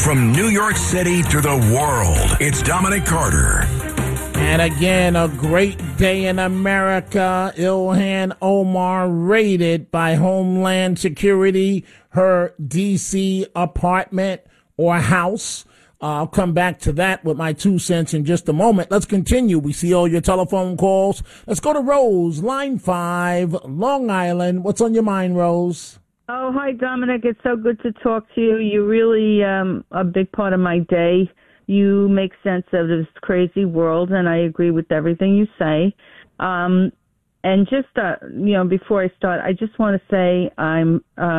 From New York City to the world, it's Dominic Carter. And again, a great day in America. Ilhan Omar raided by Homeland Security, her D.C. apartment or house. I'll come back to that with my 2 cents in just a moment. Let's continue. We see all your telephone calls. Let's go to Rose, line 5, Long Island. What's on your mind, Rose? Oh, hi, Dominic. It's so good to talk to you. You're really a big part of my day. You make sense of this crazy world, and I agree with everything you say. And just, before I start, I just want to say I'm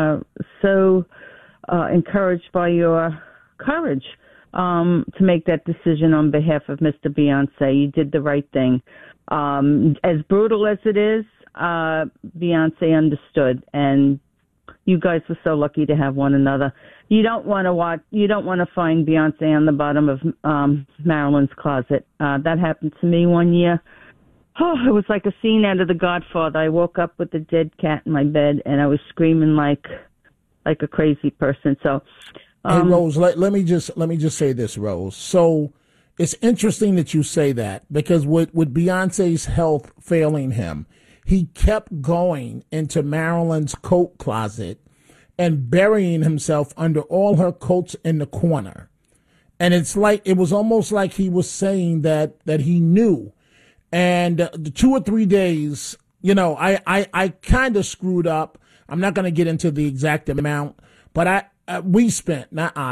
so encouraged by your courage to make that decision on behalf of Mr. Beyonce. You did the right thing. As brutal as it is, Beyonce understood, and you guys were so lucky to have one another. You don't want to find Beyonce on the bottom of Marilyn's closet. That happened to me one year. Oh, it was like a scene out of The Godfather. I woke up with a dead cat in my bed, and I was screaming like a crazy person. So, hey, Rose, let me just say this, Rose. So it's interesting that you say that, because with Beyonce's health failing him, he kept going into Marilyn's coat closet and burying himself under all her coats in the corner. And it was almost like he was saying that he knew. And the 2 or 3 days, I kind of screwed up. I'm not going to get into the exact amount, but we spent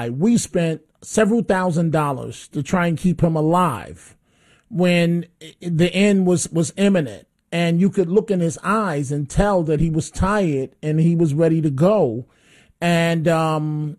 several $1,000s to try and keep him alive when the end was imminent. And you could look in his eyes and tell that he was tired and he was ready to go. And then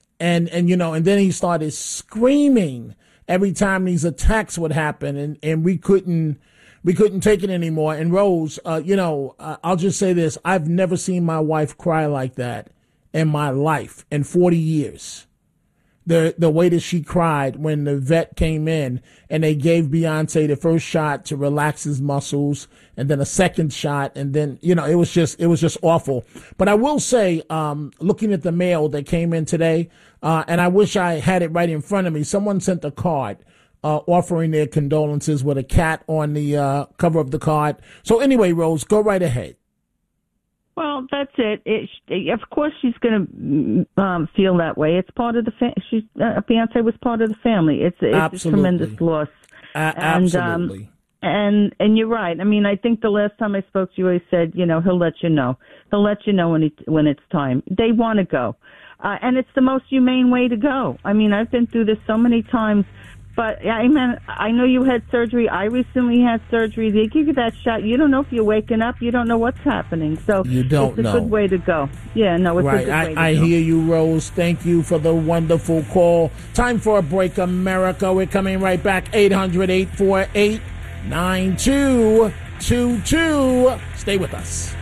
he started screaming every time these attacks would happen, and we couldn't take it anymore. And Rose, I'll just say this. I've never seen my wife cry like that in my life in 40 years. The way that she cried when the vet came in and they gave Beyonce the first shot to relax his muscles, and then a second shot, and then it was just awful. But I will say, looking at the mail that came in today, and I wish I had it right in front of me. Someone sent a card offering their condolences with a cat on the cover of the card. So anyway, Rose, go right ahead. Well, that's it. Of course, she's going to feel that way. It's part of the Beyonce was part of the family. It's a tremendous loss. Absolutely. And you're right. I mean, I think the last time I spoke to you, I said, he'll let you know. He'll let you know when it's time. They want to go, and it's the most humane way to go. I mean, I've been through this so many times. But, I know you had surgery. I recently had surgery. They give you that shot. You don't know if you're waking up. You don't know what's happening. So you don't know. It's a good way to go. Yeah, no, it's a good way to go. I hear you, Rose. Thank you for the wonderful call. Time for a break, America. We're coming right back. 800-848-9222. Stay with us.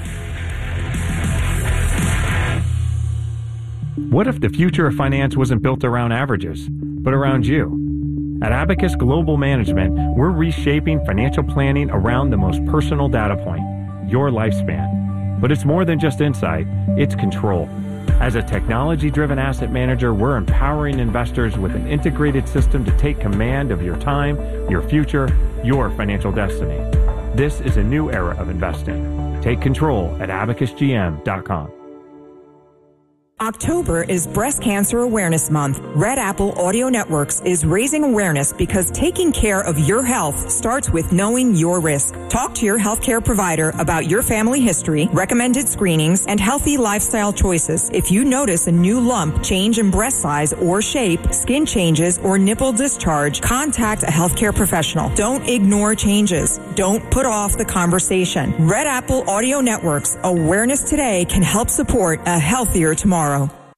What if the future of finance wasn't built around averages, but around you? At Abacus Global Management, we're reshaping financial planning around the most personal data point, your lifespan. But it's more than just insight, it's control. As a technology-driven asset manager, we're empowering investors with an integrated system to take command of your time, your future, your financial destiny. This is a new era of investing. Take control at abacusgm.com. October is Breast Cancer Awareness Month. Red Apple Audio Networks is raising awareness because taking care of your health starts with knowing your risk. Talk to your healthcare provider about your family history, recommended screenings, and healthy lifestyle choices. If you notice a new lump, change in breast size or shape, skin changes, or nipple discharge, contact a healthcare professional. Don't ignore changes. Don't put off the conversation. Red Apple Audio Networks. Awareness today can help support a healthier tomorrow.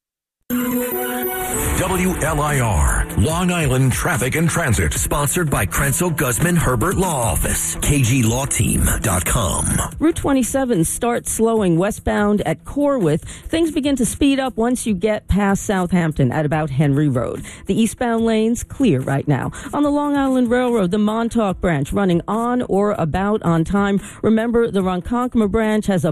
WLIR, Long Island Traffic and Transit, sponsored by Krenzel Guzman Herbert Law Office, KGLawTeam.com. Route 27 starts slowing westbound at Corwith. Things begin to speed up once you get past Southampton at about Henry Road. The eastbound lanes clear right now. On the Long Island Railroad, the Montauk branch running on or about on time. Remember, the Ronkonkoma branch has a